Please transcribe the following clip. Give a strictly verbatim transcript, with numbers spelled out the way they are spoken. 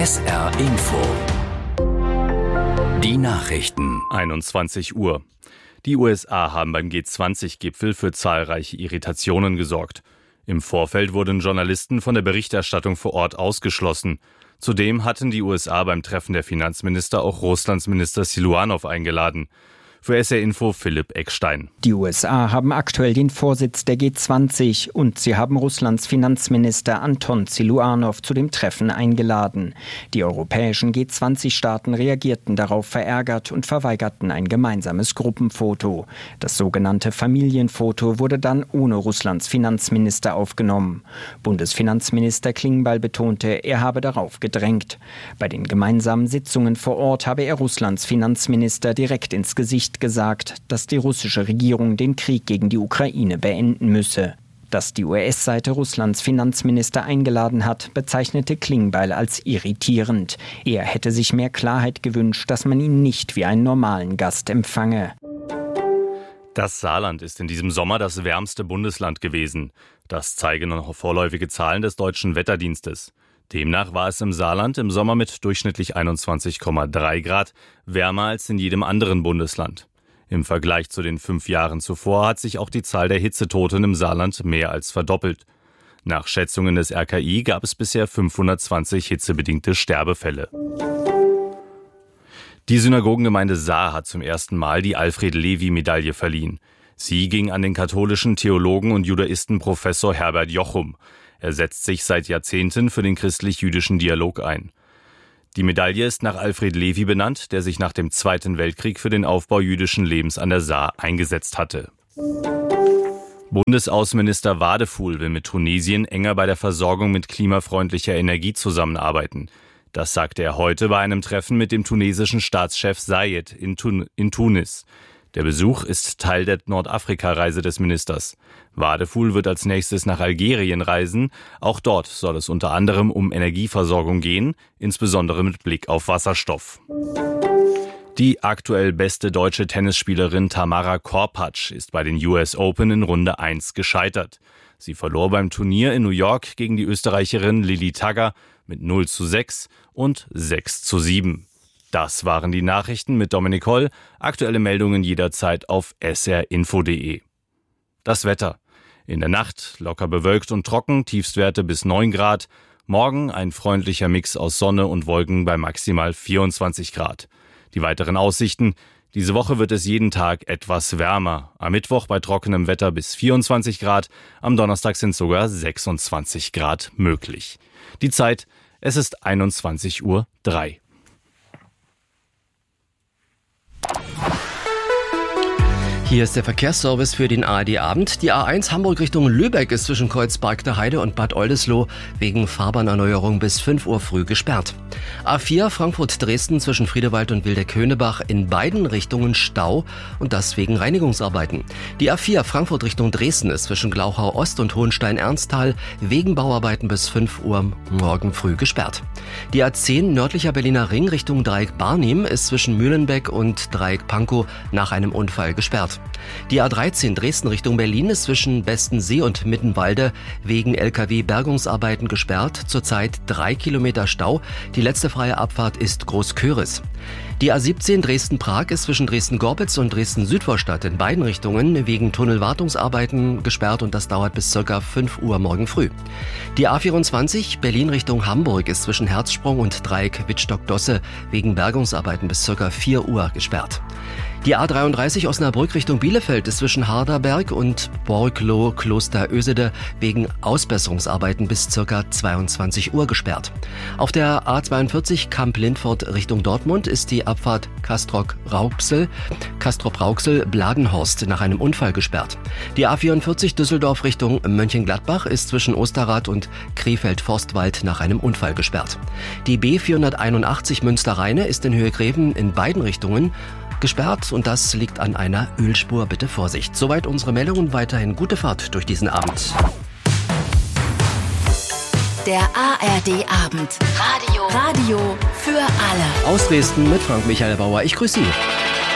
S R Info. Die Nachrichten. einundzwanzig Uhr. Die U S A haben beim G zwanzig Gipfel für zahlreiche Irritationen gesorgt. Im Vorfeld wurden Journalisten von der Berichterstattung vor Ort ausgeschlossen. Zudem hatten die U S A beim Treffen der Finanzminister auch Russlands Minister Siluanow eingeladen. Für S R Info Philipp Eckstein. Die U S A haben aktuell den Vorsitz der G zwanzig und sie haben Russlands Finanzminister Anton Siluanow zu dem Treffen eingeladen. Die europäischen G zwanzig Staaten reagierten darauf verärgert und verweigerten ein gemeinsames Gruppenfoto. Das sogenannte Familienfoto wurde dann ohne Russlands Finanzminister aufgenommen. Bundesfinanzminister Klingbeil betonte, er habe darauf gedrängt. Bei den gemeinsamen Sitzungen vor Ort habe er Russlands Finanzminister direkt ins Gesicht gesagt, dass die russische Regierung den Krieg gegen die Ukraine beenden müsse. Dass die U S-Seite Russlands Finanzminister eingeladen hat, bezeichnete Klingbeil als irritierend. Er hätte sich mehr Klarheit gewünscht, dass man ihn nicht wie einen normalen Gast empfange. Das Saarland ist in diesem Sommer das wärmste Bundesland gewesen. Das zeigen noch vorläufige Zahlen des Deutschen Wetterdienstes. Demnach war es im Saarland im Sommer mit durchschnittlich einundzwanzig Komma drei Grad wärmer als in jedem anderen Bundesland. Im Vergleich zu den fünf Jahren zuvor hat sich auch die Zahl der Hitzetoten im Saarland mehr als verdoppelt. Nach Schätzungen des R K I gab es bisher fünfhundertzwanzig hitzebedingte Sterbefälle. Die Synagogengemeinde Saar hat zum ersten Mal die Alfred-Levi-Medaille verliehen. Sie ging an den katholischen Theologen und Judaisten Professor Herbert Jochum. Er setzt sich seit Jahrzehnten für den christlich-jüdischen Dialog ein. Die Medaille ist nach Alfred Levi benannt, der sich nach dem Zweiten Weltkrieg für den Aufbau jüdischen Lebens an der Saar eingesetzt hatte. Bundesaußenminister Wadefuhl will mit Tunesien enger bei der Versorgung mit klimafreundlicher Energie zusammenarbeiten. Das sagte er heute bei einem Treffen mit dem tunesischen Staatschef Zayed in, Tun- in Tunis. Der Besuch ist Teil der Nordafrika-Reise des Ministers. Wadefuhl wird als nächstes nach Algerien reisen. Auch dort soll es unter anderem um Energieversorgung gehen, insbesondere mit Blick auf Wasserstoff. Die aktuell beste deutsche Tennisspielerin Tamara Korpatsch ist bei den U S Open in Runde eins gescheitert. Sie verlor beim Turnier in New York gegen die Österreicherin Lilly Tagger mit null zu sechs und sechs zu sieben. Das waren die Nachrichten mit Dominik Holl. Aktuelle Meldungen jederzeit auf s r info punkt d e. Das Wetter. In der Nacht locker bewölkt und trocken, Tiefstwerte bis neun Grad. Morgen ein freundlicher Mix aus Sonne und Wolken bei maximal vierundzwanzig Grad. Die weiteren Aussichten. Diese Woche wird es jeden Tag etwas wärmer. Am Mittwoch bei trockenem Wetter bis vierundzwanzig Grad. Am Donnerstag sind sogar sechsundzwanzig Grad möglich. Die Zeit, es ist einundzwanzig Uhr drei. Hier ist der Verkehrsservice für den A R D-Abend. Die A eins Hamburg Richtung Lübeck ist zwischen Kreuzberg der Heide und Bad Oldesloe wegen Fahrbahnerneuerung bis fünf Uhr früh gesperrt. A vier Frankfurt-Dresden zwischen Friedewald und Wildeck-Höneberg in beiden Richtungen Stau und das wegen Reinigungsarbeiten. Die A vier Frankfurt Richtung Dresden ist zwischen Glauchau Ost und Hohenstein-Ernsthal wegen Bauarbeiten bis fünf Uhr morgen früh gesperrt. Die A zehn nördlicher Berliner Ring Richtung Dreieck Barnim ist zwischen Mühlenbeck und Dreieck Pankow nach einem Unfall gesperrt. Die A dreizehn Dresden Richtung Berlin ist zwischen Bestensee und Mittenwalde wegen L K W-Bergungsarbeiten gesperrt. Zurzeit drei Kilometer Stau. Die letzte freie Abfahrt ist Großköris. Die A siebzehn Dresden-Prag ist zwischen Dresden-Gorbitz und Dresden-Südvorstadt in beiden Richtungen wegen Tunnelwartungsarbeiten gesperrt und das dauert bis ca. fünf Uhr morgen früh. Die A vierundzwanzig Berlin Richtung Hamburg ist zwischen Herzsprung und Dreieck Wittstock-Dosse wegen Bergungsarbeiten bis ca. vier Uhr gesperrt. Die A dreiunddreißig Osnabrück Richtung Bielefeld ist zwischen Harderberg und Borglow-Kloster-Ösede wegen Ausbesserungsarbeiten bis ca. zweiundzwanzig Uhr gesperrt. Auf der A zweiundvierzig Kamp-Lindfort Richtung Dortmund ist die Abfahrt Castrop-Rauxel, Castrop-Rauxel-Bladenhorst nach einem Unfall gesperrt. Die A vierundvierzig Düsseldorf Richtung Mönchengladbach ist zwischen Osterrad und Krefeld-Forstwald nach einem Unfall gesperrt. Die B vierhunderteinundachtzig Münster-Rheine ist in Höhe Greven in beiden Richtungen gesperrt und das liegt an einer Ölspur. Bitte Vorsicht. Soweit unsere Meldungen. Weiterhin gute Fahrt durch diesen Abend. Der A R D-Abend. Radio. Radio für alle. Aus Dresden mit Frank Michael Bauer. Ich grüße Sie.